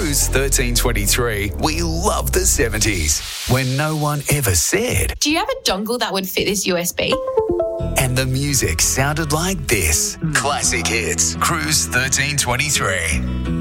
Cruise 1323, we love the 70s, when no one ever said. Do you have a dongle that would fit this USB? And the music sounded like this. Classic hits, Cruise 1323.